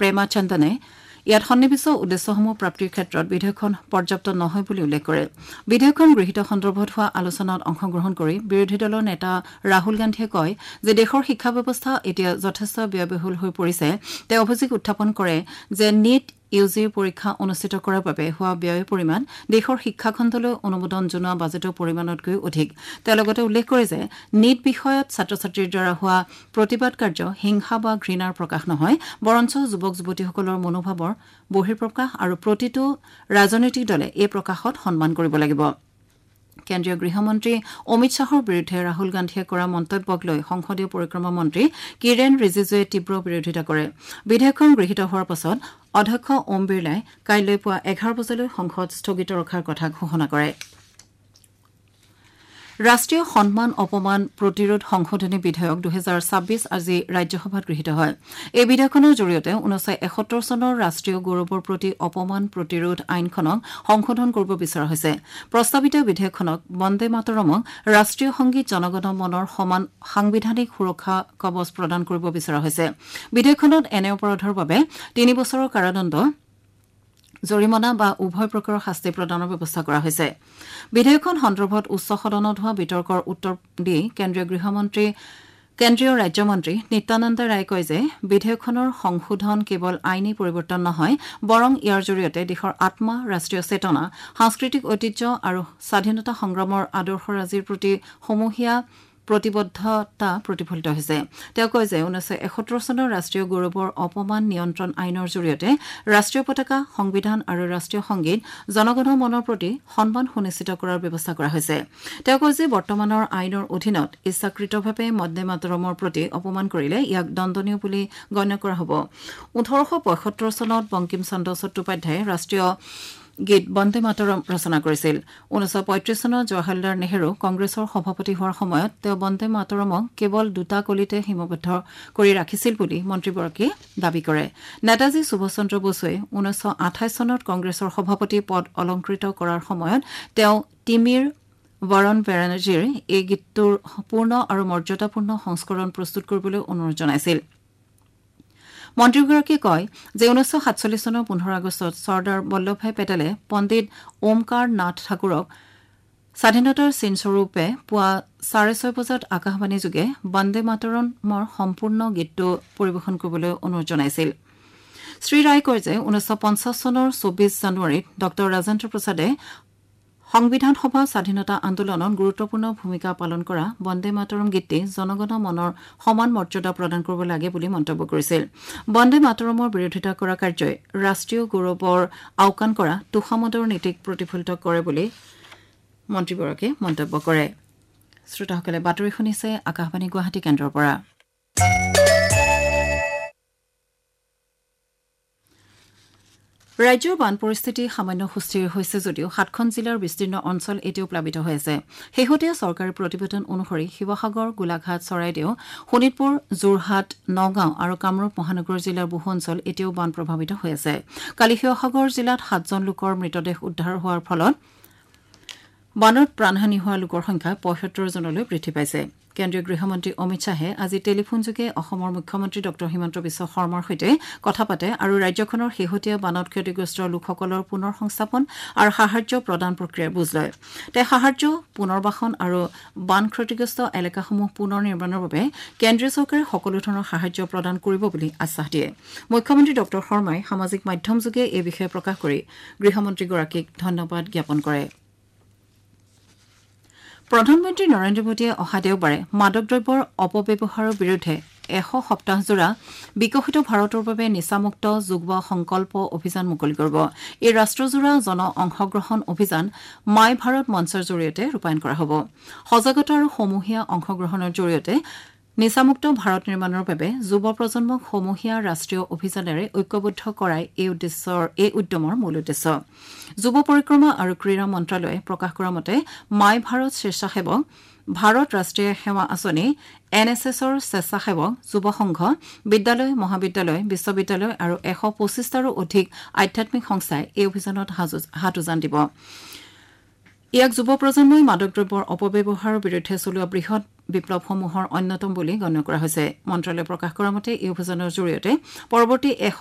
প্ৰেমাচন্দনে ইয়াত সন্নিবিষ্ট উদ্দেশ্যসমূহ প্ৰাপ্তিৰ ক্ষেত্ৰত বিধেয়কখন পৰ্যাপ্ত নহয় বুলি উল্লেখ কৰে বিধেয়কখন গৃহীত সন্দৰ্ভত হোৱা আলোচনাত অংশগ্ৰহণ কৰি বিৰোধী দলৰ নেতা ৰাহুল গান্ধীয়ে কয় যে দেশৰ শিক্ষা ব্যৱস্থা এতিয়া যথেষ্ট ব্যয়বহুল হৈ পৰিছে তেওঁ অভিযোগ উত্থাপন কৰে যে নিট ইউজিৰ পৰীক্ষা অনুষ্ঠিত কৰাৰ বাবে হোৱা ব্যয়ৰ পৰিমাণ দেশৰ শিক্ষাখণ্ডলৈ অনুমোদন জনোৱা বাজেটৰ পৰিমাণতকৈ অধিক তেওঁ লগতে উল্লেখ কৰে যে নিট বিষয়ত ছাত্ৰ ছাত্ৰীৰ দ্বাৰা হোৱা প্ৰতিবাদ কাৰ্য হিংসা বা ঘৃণাৰ প্ৰকাশ নহয় বৰঞ্চ যুৱক যুৱতীসকলৰ মনোভাৱৰ বহিঃপ্ৰকাশ আৰু প্ৰতিটো ৰাজনৈতিক দলে এই প্ৰকাশত সন্মান কৰিব লাগিব কেন্দ্ৰীয় গৃহমন্ত্ৰী অমিত শ্বাহৰ বিৰুদ্ধে ৰাহুল গান্ধীয়ে কৰা মন্তব্যক লৈ সংসদীয় পৰিক্ৰমা মন্ত্ৰী কিৰেণ ৰিজিজুৱে তীব্ৰ বিৰোধিতা কৰে বিধেয়কখন গৃহীত হোৱাৰ পাছত অধ্যক্ষ ওম বিৰলাই কাইলৈ পুৱা 11 বজালৈ সংসদ স্থগিত ৰখাৰ কথা ঘোষণা কৰে ৰাষ্ট্ৰীয় সন্মান অপমান প্ৰতিৰোধ সংশোধনী বিধেয়ক 2026 আজি ৰাজ্যসভাত গৃহীত হয় এই বিধেয়কখনৰ জৰিয়তে 1971 চনৰ ৰাষ্ট্ৰীয় গৌৰৱৰ প্ৰতি অপমান প্ৰতিৰোধ আইনখনক সংশোধন কৰিব বিচৰা হৈছে প্ৰস্তাৱিত বিধেয়কখনক বন্দে মাতৰমক ৰাষ্ট্ৰীয় সংগীত জনগণ মনৰ সমান সাংবিধানিক সুৰক্ষা কৱচ প্ৰদান কৰিব বিচৰা হৈছে বিধেয়কখনত এনে অপৰাধৰ বাবে 3 বছৰৰ কাৰাদণ্ড জৰিমনা বা উভয় প্ৰকাৰৰ শাস্তি প্ৰদানৰ ব্যৱস্থা কৰা হৈছে বিধেয়কখন সন্দৰ্ভত উচ্চ সদনত হোৱা বিতৰ্কৰ উত্তৰ দি কেন্দ্ৰীয় ৰাজ্যমন্ত্ৰী নিত্যানন্দ ৰায়ে কয় যে বিধেয়কখনৰ সংশোধন কেৱল আইনী পৰিৱৰ্তন নহয় বৰং ইয়াৰ জৰিয়তে দেশৰ আত্মা ৰাষ্ট্ৰীয় চেতনা সাংস্কৃতিক ঐতিহ্য আৰু স্বাধীনতা সংগ্ৰামৰ আদৰ্শৰাজিৰ প্ৰতি সমূহীয়া প্ৰতিবদ্ধতা প্ৰতিফলিত হৈছে তেওঁ কয় যে 1971 চনৰ ৰাষ্ট্ৰীয় গৌৰৱৰ অপমান নিয়ন্ত্ৰণ আইনৰ জৰিয়তে ৰাষ্ট্ৰীয় পতাকা সংবিধান আৰু ৰাষ্ট্ৰীয় সংগীত জনগণৰ মনৰ প্ৰতি সন্মান সুনিশ্চিত কৰাৰ ব্যৱস্থা কৰা হৈছে তেওঁ কয় যে বৰ্তমানৰ আইনৰ অধীনত ইচ্ছাকৃতভাৱে বন্দে মাতৰমৰ প্ৰতি অপমান কৰিলে ইয়াক দণ্ডনীয় বুলি গণ্য কৰা হ'ব 1875 চনত বংকিম চন্দ্ৰ চট্টোপাধ্যায়ে ৰাষ্ট্ৰীয় গীত বন্দে মাতৰম ৰচনা কৰিছিল 1935 চনত জৱাহৰলাল নেহৰু কংগ্ৰেছৰ সভাপতি হোৱাৰ সময়ত তেওঁ বন্দে মাতৰমক কেৱল দুটা কলিতে সীমাবদ্ধ কৰি ৰাখিছিল বুলি মন্ত্ৰীগৰাকীয়ে দাবী কৰে নেতাজী সুভাষ চন্দ্ৰ বসুৱে 1928 চনত কংগ্ৰেছৰ সভাপতি পদ অলংকৃত কৰাৰ সময়ত তেওঁ তিমিৰ বৰণ বেনাৰ্জীৰ এই গীতটোৰ পূৰ্ণ আৰু মৰ্যাদাপূৰ্ণ সংস্কৰণ প্ৰস্তুত কৰিবলৈ অনুৰোধ জনাইছিল মন্ত্ৰীগৰাকীয়ে কয় যে 1947 চনৰ 15 আগষ্টত চৰ্দাৰ বল্লভভাই পেটেলে পণ্ডিত ওমকাৰ নাথ ঠাকুৰক স্বাধীনতাৰ চিনস্বৰূপে পুৱা 6:30 বজাত আকাশবাণী যোগে বন্দে মাতৰমৰ সম্পূৰ্ণ গীতটো পৰিৱেশন কৰিবলৈ অনুৰোধ জনাইছিল শ্ৰী ৰায় কয় যে 1950 চনৰ 24 জানুৱাৰীত ডক্টৰ ৰাজেন্দ্ৰ প্ৰসাদে সংবিধান সভা স্বাধীনতা আন্দোলনত গুৰুত্বপূৰ্ণ ভূমিকা পালন কৰা বন্দে মাতৰম গীতটি জনগণৰ মনৰ সমান মৰ্যাদা প্ৰদান কৰিব লাগে বুলি মন্তব্য কৰিছিল বন্দে মাতৰমৰ বিৰোধিতা কৰা কাৰ্যই ৰাষ্ট্ৰীয় গৌৰৱৰ আওকাণ কৰা তোষামোদৰ নীতিক প্ৰতিফলিত কৰে বুলি মন্ত্ৰীগৰাকীয়ে মন্তব্য কৰে শ্ৰোতাসকলে বাতৰি শুনিছে আকাশবাণী গুৱাহাটী কেন্দ্ৰৰ পৰা ৰাজ্যৰ বান পৰিস্থিতি সামান্য সুস্থিৰ হৈছে যদিও 7খন জিলাৰ বিস্তীৰ্ণ অঞ্চল এতিয়াও প্লাবিত হৈ আছে শেহতীয়া চৰকাৰী প্ৰতিবেদন অনুসৰি শিৱসাগৰ গোলাঘাট চৰাইদেউ শোণিতপুৰ যোৰহাট নগাঁও আৰু কামৰূপ মহানগৰ জিলাৰ বহু অঞ্চল এতিয়াও বান প্ৰভাৱিত হৈ আছে কালি শিৱসাগৰ জিলাত 7জন লোকৰ মৃতদেহ উদ্ধাৰ হোৱাৰ ফলত বানত প্ৰাণহানি হোৱা লোকৰ সংখ্যা ৭৫ জনলৈ বৃদ্ধি পাইছে কেন্দ্ৰীয় গৃহমন্ত্ৰী অমিত শ্বাহে আজি টেলিফোনযোগে অসমৰ মুখ্যমন্ত্ৰী ডক্টৰ হিমন্ত বিশ্ব শৰ্মাৰ সৈতে কথা পাতে আৰু ৰাজ্যখনৰ শেহতীয়া বানত ক্ষতিগ্ৰস্ত লোকসকলৰ পুনৰ সংস্থাপন আৰু সাহায্য প্ৰদান প্ৰক্ৰিয়াৰ বুজ লয় তেওঁ সাহায্য পুনৰ্বাসন আৰু বান ক্ষতিগ্ৰস্ত এলেকাসমূহ পুনৰ নিৰ্মাণৰ বাবে কেন্দ্ৰীয় চৰকাৰে সকলো ধৰণৰ সাহায্য প্ৰদান কৰিব বুলি আশ্বাস দিয়ে মুখ্যমন্ত্ৰী ডক্টৰ শৰ্মাই সামাজিক মাধ্যমযোগে এই বিষয়ে প্ৰকাশ কৰি গৃহমন্ত্ৰীগৰাকীক ধন্যবাদ জ্ঞাপন কৰে প্ৰধানমন্ত্ৰী নৰেন্দ্ৰ মোদীয়ে অহা দেওবাৰে মাদক দ্ৰব্যৰ অপব্যৱহাৰৰ বিৰুদ্ধে 100 সপ্তাহজোৰা বিকশিত ভাৰতৰ বাবে নিচামুক্ত যুৱ সংকল্প অভিযান মুকলি কৰিব এই ৰাষ্ট্ৰজোৰা জন অংশগ্ৰহণ অভিযান মাই ভাৰত মঞ্চৰ জৰিয়তে ৰূপায়ণ কৰা হ'ব সজাগতা আৰু সমূহীয়া অংশগ্ৰহণৰ জৰিয়তে নিচামুক্ত ভাৰত নিৰ্মাণৰ বাবে যুৱ প্ৰজন্মক সমূহীয়া ৰাষ্ট্ৰীয় অভিযানেৰে ঐক্যবদ্ধ কৰাই এই উদ্যমৰ মূল উদ্দেশ্য যুৱ পৰিক্ৰমা আৰু ক্ৰীড়া মন্ত্ৰালয়ে প্ৰকাশ কৰা মতে মাই ভাৰত স্বেচ্ছাসেৱক ভাৰত ৰাষ্ট্ৰীয় সেৱা আঁচনি NSSৰ স্বেচ্ছাসেৱক যুৱ সংঘ বিদ্যালয় মহাবিদ্যালয় বিশ্ববিদ্যালয় আৰু 125টাৰো অধিক আধ্যাত্মিক সংস্থাই এই অভিযানত হাত উজান দিব ইয়াক যুৱ প্ৰজন্মই মাদক দ্ৰব্যৰ অপব্যৱহাৰৰ বিৰুদ্ধে চলোৱা বৃহৎ বিপ্লৱসমূহৰ অন্যতম বুলি গণ্য কৰা হৈছে মন্ত্ৰালয়ে প্ৰকাশ কৰা মতে এই অভিযানৰ জৰিয়তে পৰৱৰ্তী